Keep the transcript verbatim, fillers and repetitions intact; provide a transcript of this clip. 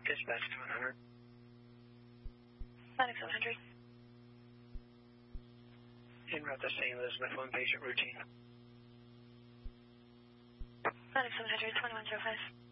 Dispatch to one hundred. ninety-seven hundred. En route to Saint Elizabeth, one patient routine. ninety-seven hundred, twenty-one oh five.